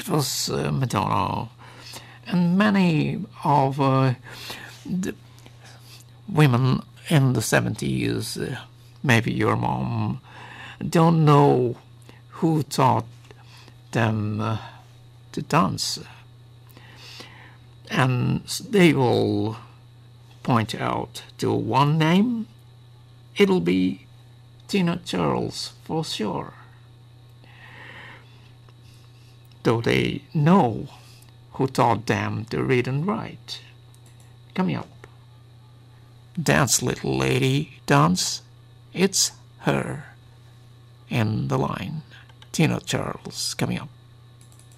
That was Madonna. And many of the women in the 70s, maybe your mom, don't know who taught them to dance. And they will point out to one name. It'll be Tina Charles for sure. Though they know who taught them to read and write. Coming up. Dance, little lady, dance. It's her. In the line. Tina Charles coming up.